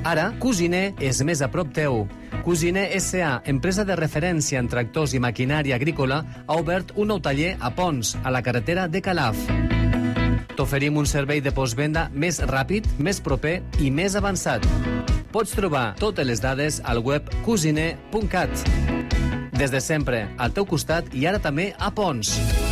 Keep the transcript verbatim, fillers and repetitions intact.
Ara, Cusiner és més a prop teu. Cusiner S A, empresa de referència en tractors i maquinària agrícola, ha obert un nou taller a Pons, a la carretera de Calaf. T'oferim un servei de postvenda més ràpid, més proper i més avançat. Pots trobar totes les dades al web cusiner punt cat. Des de sempre, al teu costat i ara també a Pons.